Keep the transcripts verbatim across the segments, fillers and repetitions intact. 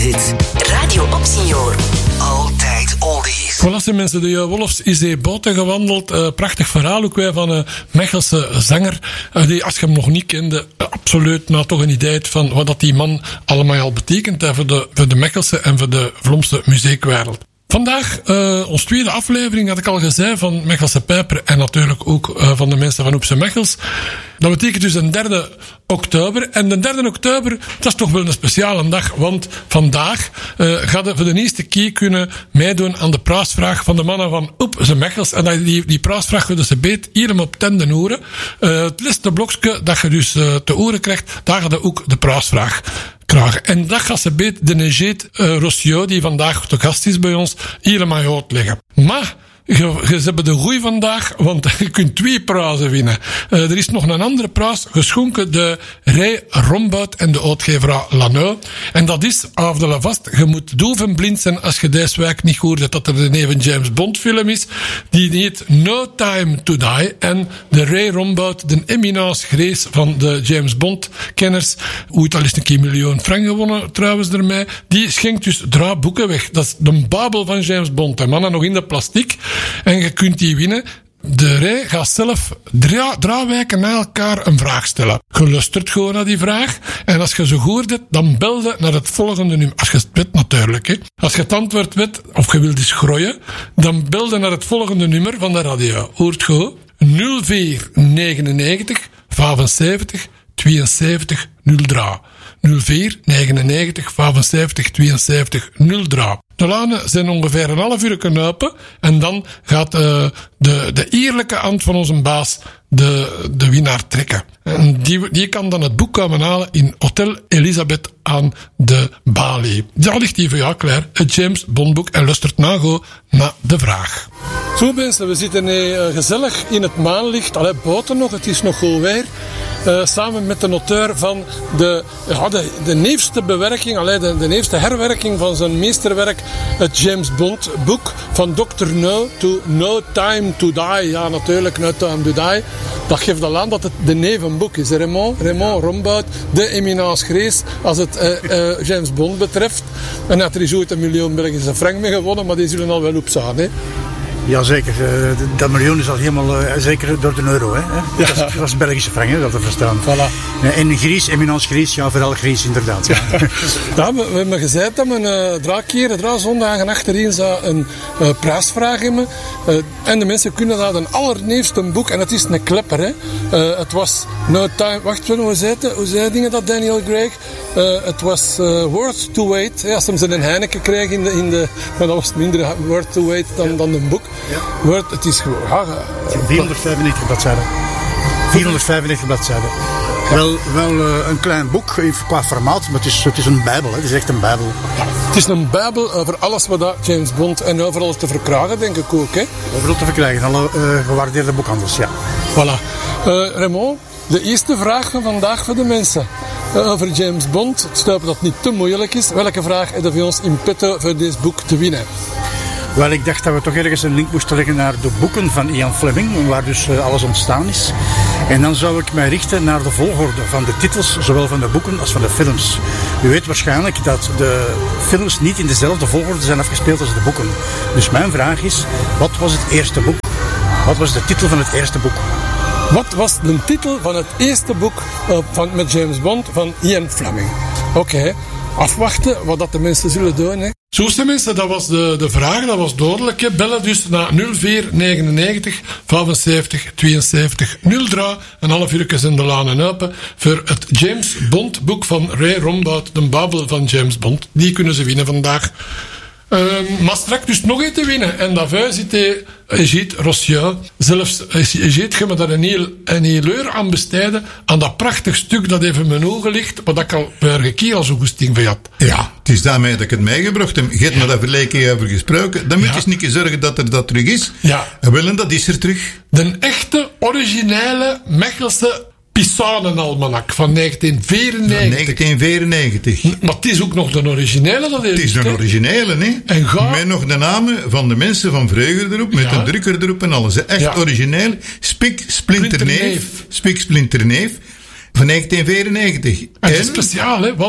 hit. Radio Opsignor. Altijd oldies. Voilà, mensen, de Wolfs is hier buiten gewandeld. Uh, prachtig verhaal ook weer van een Mechelse zanger. Uh, die, als je hem nog niet kende, uh, absoluut nou toch een idee hebt van wat dat die man allemaal al betekent uh, voor, de, voor de Mechelse en voor de Vlaamse muziekwereld. Vandaag, uh, ons tweede aflevering, had ik al gezegd, van Mechelse Pijper en natuurlijk ook uh, van de mensen van Oepse Mechels. Dat betekent dus een derde oktober. En de derde oktober, dat is toch wel een speciale dag, want vandaag uh, gaat je voor de eerste keer kunnen meedoen aan de prijsvraag van de mannen van Oepse Mechels. En die, die prijsvraag willen ze beet hier op tenden horen. Uh, het laatste blokje dat je dus uh, te horen krijgt, daar gaat je ook de prijsvraag krijgen. En dat gaat ze beet de Negeet uh, Rossio, die vandaag te gast is bij ons, helemaal uitleggen. Maar Je, je hebben de goeie vandaag, want je kunt twee prijzen winnen. Uh, er is nog een andere prijs, geschonken de Ray Rombout en de uitgever Lano. En dat is, af de la vast, je moet doof en blind zijn als je deze week niet hoort dat, dat er een even James Bond film is. Die heet No Time to Die. En de Ray Rombout, de eminence Grace van de James Bond kenners, ooit al eens een keer miljoen frank gewonnen trouwens ermee, die schenkt dus drie boeken weg. Dat is de babel van James Bond. En mannen nog in de plastic. En je kunt die winnen. De Rij gaat zelf drie, drie weken na elkaar een vraag stellen. Je luistert gewoon naar die vraag. En als je ze hoort hebt, dan bel je naar het volgende nummer. Als je het weet natuurlijk. Hè. Als je het antwoord weet, of je wilt eens groeien, dan bel je naar het volgende nummer van de radio. Hoort gewoon nul vier negenennegentig vijfenzeventig tweeënzeventig nul drie. nul vier negenennegentig vijfenzeventig tweeënzeventig nul drie. De lijnen zijn ongeveer een half uur kunnen open. En dan gaat uh, de, de eerlijke hand van onze baas de, de winnaar trekken. En die, die kan dan het boek komen halen in Hotel Elisabeth aan de Balie. Daar ligt die voor jou klaar, het James Bond boek. En luistert nou gewoon naar de vraag. Zo mensen, we zitten uh, gezellig in het maanlicht. Allee, buiten nog, het is nog goed weer. Uh, samen met de auteur van de, ja, de, de nieuwste bewerking, allee, de, de nieuwste herwerking van zijn meesterwerk, het James Bond boek van dokter No to No Time to Die. Ja, natuurlijk, No Time to Die. Dat geeft al aan dat het de nevenboek is. Raymond, Raymond Rombout, de eminence Grace, als het uh, uh, James Bond betreft. En dat er is ooit een miljoen Belgische frank mee gewonnen, maar die zullen al wel op staan, hè. Jazeker, dat miljoen is al helemaal, uh, zeker door de euro. Hè? Ja. Dat, is, dat is Belgische frank, hè, dat te verstaan. Voilà. Ja, en Gries, eminence Gries, ja, vooral Gries inderdaad. Ja. Ja, we, we hebben gezegd dat we uh, drie keren, drie zondagen achterin zou een uh, prijsvraag hebben. Uh, en de mensen kunnen dat een allernieuwste boek, en het is een klepper. Hè. Uh, het was No Time, wacht, hoe zei het, hoe zei dingen dat Daniel Craig? Uh, het was uh, Worth to Wait. Ja, als hem ze een Heineken kreeg in de, in de, maar dat was minder Worth to Wait dan, ja. dan een boek. Ja. Word, het is gewoon... Ja, vierhonderdvijfennegentig bladzijden. vierhonderdvijfennegentig bladzijden. Ja. Wel, wel uh, een klein boek qua formaat, maar het is, het is een bijbel. Hè. Het is echt een bijbel. Ja. Het is een bijbel over alles wat dat James Bond en overal te verkrijgen, denk ik ook. Hè. Overal te verkrijgen, alle uh, gewaardeerde boekhandels, ja. Voilà. Uh, Raymond, de eerste vraag van vandaag voor de mensen. Uh, over James Bond. Het stelt dat het niet te moeilijk is. Welke vraag hebben we ons in petto voor dit boek te winnen? Wel, ik dacht dat we toch ergens een link moesten leggen naar de boeken van Ian Fleming, waar dus uh, alles ontstaan is. En dan zou ik mij richten naar de volgorde van de titels, zowel van de boeken als van de films. U weet waarschijnlijk dat de films niet in dezelfde volgorde zijn afgespeeld als de boeken. Dus mijn vraag is, wat was het eerste boek? Wat was de titel van het eerste boek? Wat was de titel van het eerste boek uh, van, met James Bond van Ian Fleming? Oké, okay. Afwachten wat dat de mensen zullen doen, hè. Zo zijn mensen, dat was de, de vraag, dat was duidelijk. Hè. Bellen dus naar nul vier negenennegentig vijfenzeventig tweeënzeventig nul drie. Een half uur zijn de lanen open voor het James Bond boek van Ray Rombout, de babel van James Bond. Die kunnen ze winnen vandaag. Uh, maar straks dus nog iets te winnen. En daarvoor zit hij, Egide Rossio. Zelfs Egide gaat me daar een heel, een heel uur aan besteden. Aan dat prachtig stuk dat even mijn ogen ligt. Wat ik al vorige keer al zo goesting van had. Ja, het is daarmee dat ik het meegebracht heb. Je hebt me daar verleden keer over gesproken. Dan moet je eens niet zorgen dat er dat terug is. Ja. En wel, en dat is er terug. De echte, originele Mechelse Pisanenalmanak van negentien vierennegentig. negentien vierennegentig. Maar het is ook nog de originele. Dat het is de originele, hè? En ga... Met nog de namen van de mensen van vroeger erop, met ja. een drukker erop en alles. Echt ja. origineel. Spik Splinterneef. Spik Splinterneef van negentien vierennegentig. En het is speciaal, hè? Want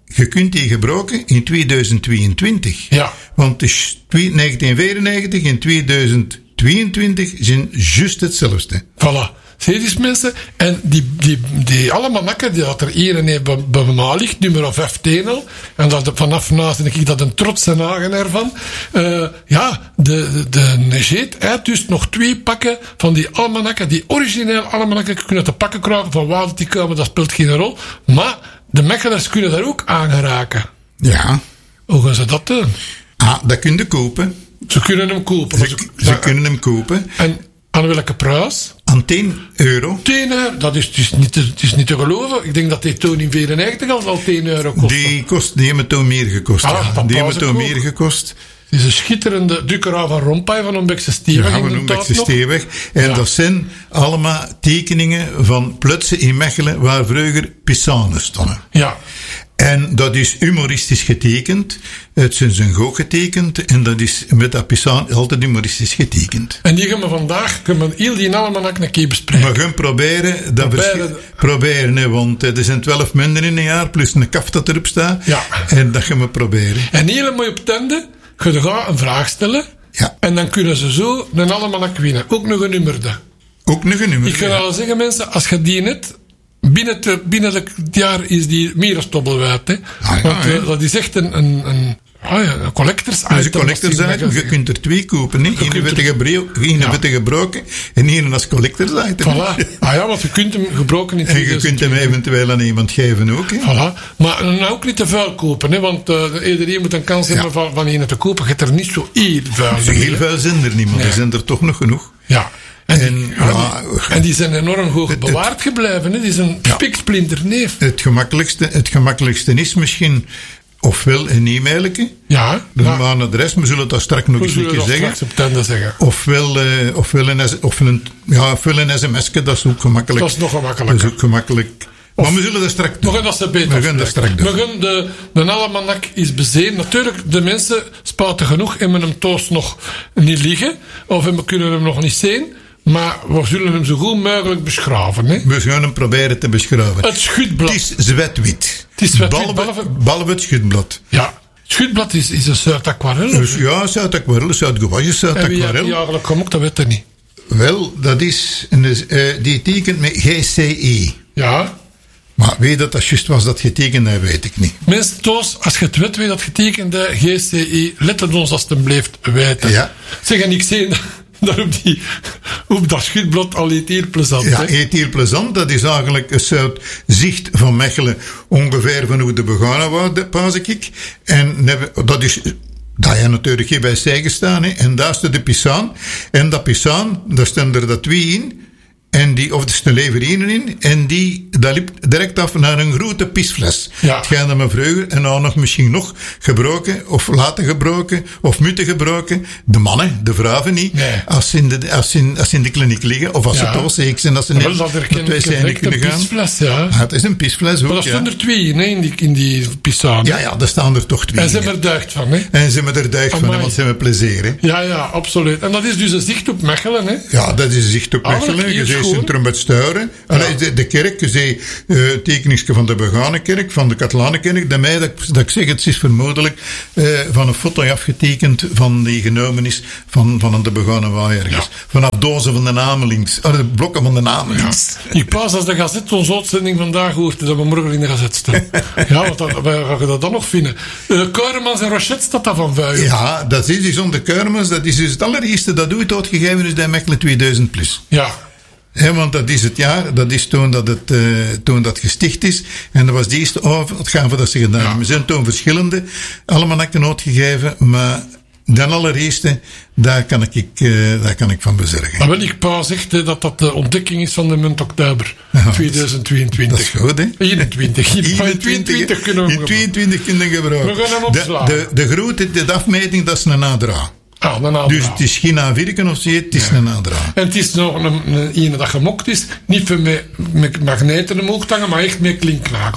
je kunt die gebruiken in tweeduizend tweeëntwintig. Ja. Want het is negentien vierennegentig en tweeduizend tweeëntwintig zijn juist hetzelfde. Voilà. Zie je dus mensen? En die, die, die almanakken die dat er hier en hier bij, bij mij ligt, nummer vijftien al, en dat vanaf naast denk ik dat een trotse nagen ervan. Uh, ja, de, de, de Negeet heeft dus nog twee pakken van die almanakken, die origineel almanakken kunnen te pakken krijgen, van waar die komen, dat speelt geen rol. Maar de Mechelers kunnen daar ook aan geraken. Ja. Hoe gaan ze dat doen? Ah, dat kun je kopen. Ze kunnen hem kopen. Ze, ze, ze dat, kunnen hem kopen. En aan welke prijs? Aan tien euro. tien euro, dat is, het is, niet te, het is niet te geloven. Ik denk dat die toen in vierennegentig al, al tien euro kostte. Die, kost, die hebben toen meer gekost. Ah, ja. Die hebben toen meer gekost. Het is een schitterende Dukkera van Rompuy van Ombekse Steweg. Ja, van Ombekse Steweg. En ja. Dat zijn allemaal tekeningen van plutsen in Mechelen waar vroeger pissanen stonden. Ja. En dat is humoristisch getekend. Het zijn zijn goot getekend. En dat is met dat pisaan altijd humoristisch getekend. En die gaan we vandaag, kunnen we heel die almanak een keer bespreken. We gaan proberen, dat proberen, proberen hè, want er zijn twaalf maanden in een jaar, plus een kaf dat erop staat. Ja. En dat gaan we proberen. En heel mooi op tende, ga je gaan een vraag stellen. Ja. En dan kunnen ze zo een almanak winnen. Ook nog een nummerde. Ook nog een nummerde. Ik kan al zeggen mensen, als je die net... Binnen, te, binnen het jaar is die meer dan stobbelwijd. Hè. Ah, ja, Want uh, ja. dat is echt een, een, een, ah ja, een collectors item. Dat is een collectors item. Je kunt er twee kopen. Hè. Eén werd er gebroken en één als collectors item. Voilà. Ah ja, want je kunt hem gebroken in En je kunt hem eventueel aan iemand geven ook. Hè. Voilà. Maar nou ook niet te vuil kopen. Hè, want uh, iedereen moet een kans ja. hebben van, van een te kopen. Je hebt er niet zo heel vuil. Zo heel vuil zijn er niet, maar nee. Er zijn er toch nog genoeg. Ja. En, en, die, ja, die, en die zijn enorm hoog het, bewaard het, gebleven. Hè? Die zijn ja, spiksplinter neef. Het gemakkelijkste, het gemakkelijkste is misschien ofwel een e-mailje. Ja. Dan maar een adres. We zullen dat straks nog eens een keer zeggen. zeggen. Ofwel, uh, ofwel een, ofwel een, ja, ofwel een sms'je. Dat is ook gemakkelijk. Dat is nog gemakkelijk. Dat is ook gemakkelijk. Of, maar we zullen dat straks doen. We gaan dat ze beter We gaan dat straks doen. We gaan de, de almanak is bezeen. Natuurlijk, de mensen spuiten genoeg. En we hem toos nog niet liggen. Of we kunnen hem nog niet zien. Maar we zullen hem zo goed mogelijk beschraven. Hè? We gaan hem proberen te beschraven. Het schutblad. Het is zwetwit. Het is zwetwit. Behalve, behalve... behalve het schutblad. Ja. Het schutblad is, is een soort aquarel. Dus, ja, soort aquarel, soort gewassen, soort aquarel. En wie heeft die eigenlijk gemokt, dat weet ik niet. Wel, dat is... Een, uh, die tekent met G C I. Ja. Maar weet je dat dat juist was dat getekend, dat weet ik niet. Mensen, Toos, als je het weet, weet dat getekende G C I, let het ons alstublieft weten. Ja. Zeg, en ik zie dat op, die, op dat schutblad al eet hier plezant. Ja, eet hier plezant, dat is eigenlijk een soort zicht van Mechelen, ongeveer van hoe de begonnen was, pas ik. En dat is... Daar je natuurlijk hier bij zij gestaan, hè. En daar staat de pisaan. En dat pisaan, daar staan er dat twee in. En die, of er staan leverinen in. En die, dat liep direct af naar een grote pisfles. Ja. Het gaat dan maar vroeger. En nou nog misschien nog gebroken. Of laten gebroken. Of moeten gebroken. De mannen, de vrouwen niet. Nee. Als ze in de, als ze in, als ze in de kliniek liggen. Of als ja. ze thuis zijn. Als ze niet naar de wc kunnen gaan. Pisfles, ja. ja. Het is een pisfles ook, maar er staan ja. er twee in, hè, in die, in die pisaan. Ja, ja, daar staan er toch twee. En ze hebben er duigt van, hè. En ze hebben er duigt Amai. van, want ze hebben plezier, hè. Ja, ja, absoluut. En dat is dus een zicht op Mechelen, hè. Ja, dat is een zicht op Mechelen. Je ziet Centrum met Stuiren. Ja. De, de kerk, je ziet uh, tekeningsje van de Begane kerk, van de Kathalijnenkerk. Dat, mij, dat, dat ik zeg, het is vermoedelijk uh, van een foto afgetekend van die genomen is van, van de Begane waai ergens. Ja. Vanaf dozen van de namen links. Uh, de blokken van de namen links. Ja. Ik pas als de gazet onze uitzending vandaag hoort, dat we morgen in de gazet staan. Ja, want dat, waar gaan we dat dan nog vinden? Uh, Keurmans en Rochet staat dat van vuil. Ja, dat is dus onder Keurmans. Dat is dus het allereerste dat ooit uitgegeven is bij Mechelen tweeduizend plus. Ja. He, want dat is het jaar, dat is toen dat het uh, toen dat gesticht is. En dat was de eerste uitgave dat ze gedaan hebben. Ja. Er zijn toen verschillende almanakken uitgegeven, maar de allereerste, daar kan ik, uh, daar kan ik van bezorgen. Maar wel, ik pa zegt uh, dat dat de ontdekking is van de munt oktober ja, tweeduizend tweeëntwintig. Dat is goed, hè? eenentwintig. In tweeëntwintig kunnen we hem In tweeëntwintig kunnen we gebruiken. We gaan hem opslaan. De, de, de grote, de afmeting, dat is een nadra. Ah, een dus het is geen A vier of zo, het is ja. een nadra. En het is nog een, een ene dat gemokt is, niet met, met magneten omhoog hangen, maar echt met klinknagelken.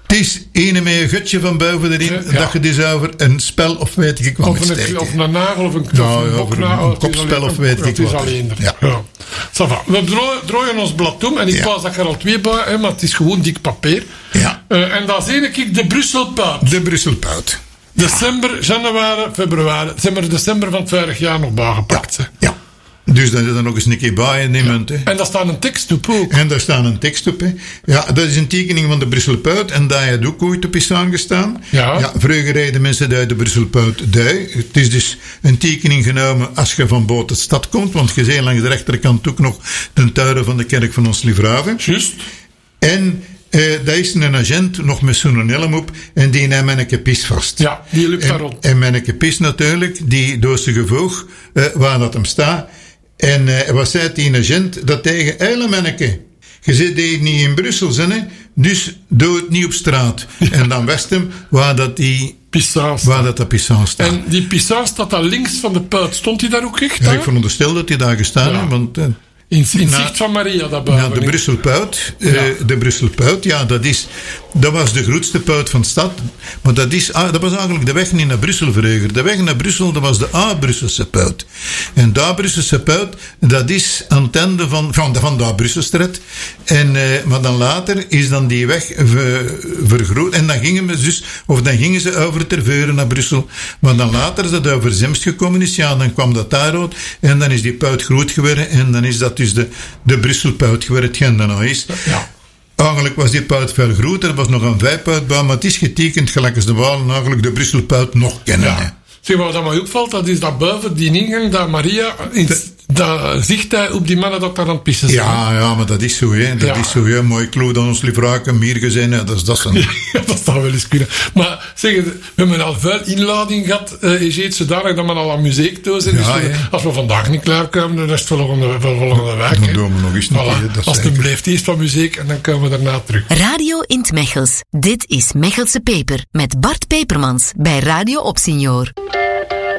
Het is ene met een gutje van boven erin, Ja. dat je dus over een spel of weet ik wat Of moet een, steken. of een nagel of een, Ja, of een ja, boknagel. een Het is kopspel alleen- of weet ik het is wat. alleen er. Ja. Ja. Ça va. We drooien, drooien ons blad om en ik Ja. pas dat ik er al twee bij heb, maar het is gewoon dik papier. Ja. Uh, en dan zie ik de Brusselpout. De Brusselpout. December, januari, februari. December, december van het vorig jaar nog bijgepakt. hè. Ja. Dus daar zit er nog eens een keer bij in die munt. Hè. En daar staat een tekst op ook. En daar staat een tekst op. Hè. Ja, dat is een tekening van de Brusselpout. En daar heeft ook ooit op is aangestaan. Ja. Vroeger reden mensen daar de Brusselpout dui. Het is dus een tekening genomen als je van buiten de stad komt. Want je ziet langs de rechterkant ook nog de tuinen van de kerk van ons Liefraven. Juist. En eh, daar is een agent nog met zo'n helm op. En die neemt een kepis vast. Ja, die loopt daar En, rond. en mijn kepis natuurlijk, die door zijn gevoeg, eh, waar dat hem staat. En eh, wat zei die agent? Dat tegen, hele manneke, je zit hier niet in Brussel, hè, dus doe het niet op straat. En dan wist hem waar dat die, Pissaas. waar dat, dat pissaal staat. En die pissaas staat daar links van de puit. Stond hij daar ook echt? Ja, hè? ik veronderstel dat hij daar gestaan Ja. heeft, want... eh, In, in Na- zicht van Maria, dat Ja, buiten. de Brusselpout. eh, Ja. De Brusselpout, ja, dat, is, dat was de grootste pout van de stad. Maar dat, is, ah, dat was eigenlijk de weg niet naar Brussel vroeger. De weg naar Brussel, dat was de A-Brusselse pout. En de A-Brusselse pout, dat is aan het einde van, van, van de A-Brusselstraat. En, eh, maar dan later is dan die weg ver, vergroot. En dan gingen, we dus, of dan gingen ze over Terveuren naar Brussel. Maar dan later, als dat over Zemst gekomen is, ja, dan kwam dat daar uit. En dan is die pout groot geworden. En dan is dat dus de, de Brusselpout geworden, hetgeen dat nou is. Ja. Eigenlijk was die pout veel groter. Er was nog een vijfpoutbaan, maar het is getekend gelijk als de Walen eigenlijk de Brusselpout nog kennen. hè. Ja. Zeg, wat dat mij opvalt, dat is dat buiten die ingang, dat Maria, in, dat zicht hij op die mannen dat daar aan het pissen zijn. Ja, ja, maar dat is zo, hè. Dat Ja. is zo, hè. Mooi kloot aan ons liefraken, meer gezien, hè. Dat is dat zo. Ja, dat zou wel eens kunnen. Maar zeg, we hebben al veel inlading gehad. Uh, is het zodanig dat we al aan muziek toe zijn. Ja, dus we- ja. als we vandaag niet klaarkomen, dan is het volgende, volgende week. Dan hè. doen we nog eens een Voilà. keer, dat Als het zeker. blijft eerst van muziek en dan komen we daarna terug. Radio in 't Mechels. Dit is Mechelse Peper met Bart Pepermans bij Radio Opsignor.